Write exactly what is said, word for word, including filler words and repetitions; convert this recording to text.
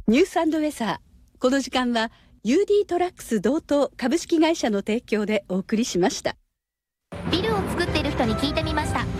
ニュース&ウェザー、この時間は ユーディー トラックス同等株式会社の提供でお送りしました。 ビルを作っている人に聞いてみました。